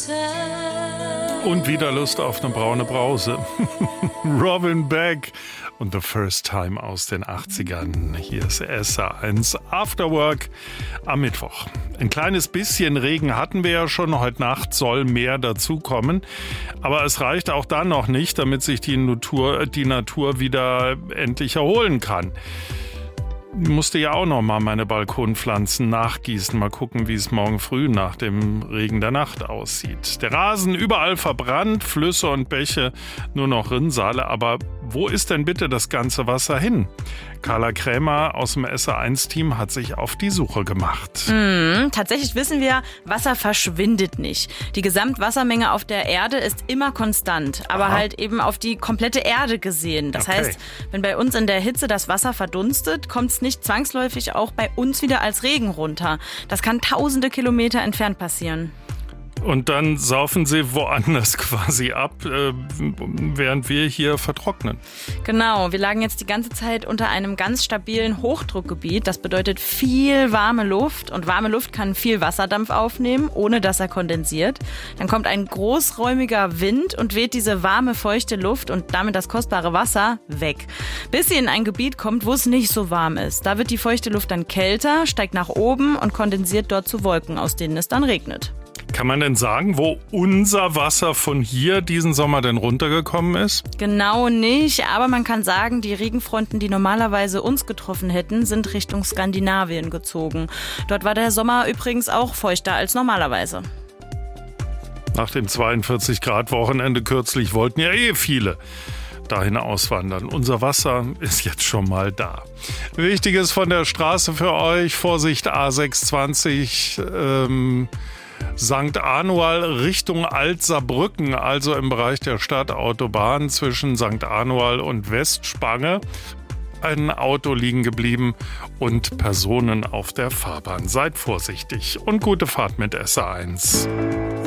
Und wieder Lust auf eine braune Brause. Robin Beck und The First Time aus den 80ern. Hier ist SR1 After Work am Mittwoch. Ein kleines bisschen Regen hatten wir ja schon. Heute Nacht soll mehr dazukommen. Aber es reicht auch dann noch nicht, damit sich die Natur wieder endlich erholen kann. Ich musste ja auch noch mal meine Balkonpflanzen nachgießen. Mal gucken, wie es morgen früh nach dem Regen der Nacht aussieht. Der Rasen überall verbrannt, Flüsse und Bäche nur noch Rinnsale. Aber wo ist denn bitte das ganze Wasser hin? Carla Krämer aus dem SR1-Team hat sich auf die Suche gemacht. Tatsächlich wissen wir, Wasser verschwindet nicht. Die Gesamtwassermenge auf der Erde ist immer konstant, aber halt eben auf die komplette Erde gesehen. Das heißt, wenn bei uns in der Hitze das Wasser verdunstet, kommt es nicht zwangsläufig auch bei uns wieder als Regen runter. Das kann tausende Kilometer entfernt passieren. Und dann saufen sie woanders quasi ab, während wir hier vertrocknen. Genau, wir lagen jetzt die ganze Zeit unter einem ganz stabilen Hochdruckgebiet. Das bedeutet viel warme Luft. Und warme Luft kann viel Wasserdampf aufnehmen, ohne dass er kondensiert. Dann kommt ein großräumiger Wind und weht diese warme, feuchte Luft und damit das kostbare Wasser weg. Bis sie in ein Gebiet kommt, wo es nicht so warm ist. Da wird die feuchte Luft dann kälter, steigt nach oben und kondensiert dort zu Wolken, aus denen es dann regnet. Kann man denn sagen, wo unser Wasser von hier diesen Sommer denn runtergekommen ist? Genau nicht, aber man kann sagen, die Regenfronten, die normalerweise uns getroffen hätten, sind Richtung Skandinavien gezogen. Dort war der Sommer übrigens auch feuchter als normalerweise. Nach dem 42-Grad-Wochenende kürzlich wollten ja viele dahin auswandern. Unser Wasser ist jetzt schon mal da. Wichtiges von der Straße für euch, Vorsicht A620, St. Anual Richtung Alt-Saarbrücken, also im Bereich der Stadtautobahn zwischen St. Anual und Westspange. Ein Auto liegen geblieben und Personen auf der Fahrbahn. Seid vorsichtig und gute Fahrt mit SR1.